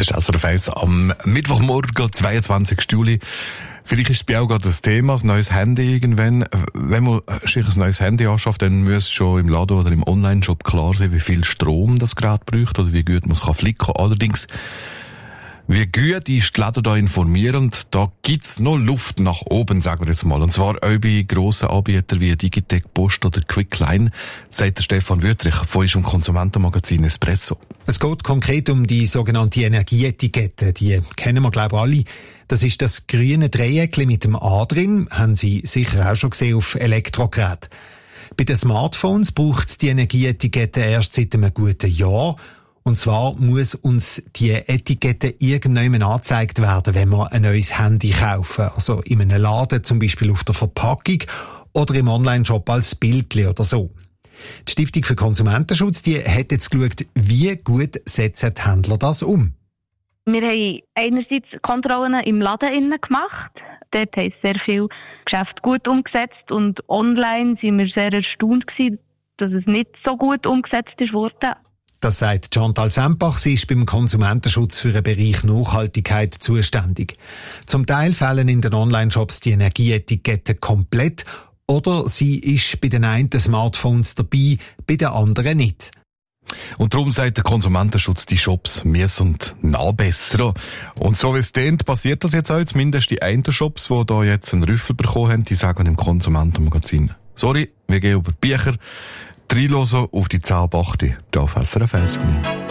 Das ist SRF 1 am Mittwochmorgen, 22. Juli. Vielleicht ist es bei auch gerade das Thema, ein neues Handy irgendwann. Wenn man sich ein neues Handy anschafft, dann muss schon im Laden oder im Online-Shop klar sein, wie viel Strom das Gerät braucht oder wie gut man es flicken kann. Allerdings, wie gut ist die Läden da informierend, da gibt's noch Luft nach oben, sagen wir jetzt mal. Und zwar auch bei grossen Anbietern wie Digitec, Post oder Quickline, sagt der Stefan Wüttrich von unserem Konsumentenmagazin Espresso. Es geht konkret um die sogenannte Energieetikette. Die kennen wir, glaube ich, alle. Das ist das grüne Dreieckchen mit dem A drin. Haben Sie sicher auch schon gesehen auf Elektrogeräten. Bei den Smartphones braucht es die Energieetikette erst seit einem guten Jahr. Und zwar muss uns die Etikette irgendwann angezeigt werden, wenn wir ein neues Handy kaufen. Also in einem Laden, zum Beispiel auf der Verpackung oder im Online-Shop als Bildchen oder so. Die Stiftung für Konsumentenschutz, die hat jetzt geschaut, wie gut setzen die Händler das um. Wir haben einerseits Kontrollen im Laden gemacht. Dort haben sehr viele Geschäfte gut umgesetzt und online sind wir sehr erstaunt gewesen, dass es nicht so gut umgesetzt wurde. Das sagt Chantal Sempach. Sie ist beim Konsumentenschutz für den Bereich Nachhaltigkeit zuständig. Zum Teil fehlen in den Online-Shops die Energieetiketten komplett oder sie ist bei den einen Smartphones dabei, bei den anderen nicht. Und darum sagt der Konsumentenschutz, die Shops müssen nachbessern. Und so wie es klingt, passiert das jetzt auch. Zumindest die einen Shops, die da jetzt einen Rüffel bekommen haben, die sagen im Konsumentenmagazin: Sorry, wir gehen über die Bücher. Reinhören auf die 10 Bachte, hier auf SRF 1.